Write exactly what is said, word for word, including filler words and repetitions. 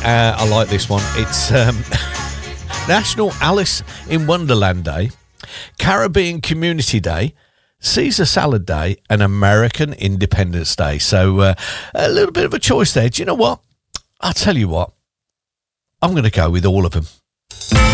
Uh, I like this one. It's um, National Alice in Wonderland Day, Caribbean Community Day, Caesar Salad Day, and American Independence Day. So uh, a little bit of a choice there. Do you know what? I'll tell you what. I'm going to go with all of them.